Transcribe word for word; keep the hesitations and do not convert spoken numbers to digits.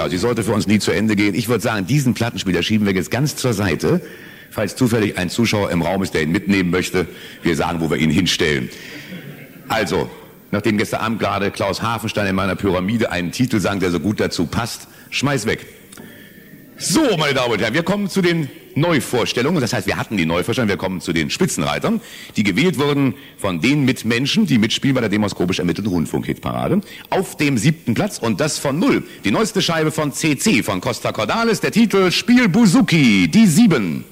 ja, sie sollte für uns nie zu Ende gehen. Ich würde sagen, diesen Plattenspieler schieben wir jetzt ganz zur Seite. Falls zufällig ein Zuschauer im Raum ist, der ihn mitnehmen möchte, wir sagen, wo wir ihn hinstellen. Also, nachdem gestern Abend gerade Klaus Hafenstein in meiner Pyramide einen Titel sang, der so gut dazu passt, schmeiß weg. So, meine Damen und Herren, wir kommen zu den Neuvorstellungen. Das heißt, wir hatten die Neuvorstellungen, wir kommen zu den Spitzenreitern, die gewählt wurden von den Mitmenschen, die mitspielen bei der demoskopisch ermittelten Rundfunkhitparade. Auf dem siebten Platz, und das von Null, die neueste Scheibe von C C, von Costa Cordalis, der Titel Spiel Buzuki, die Sieben.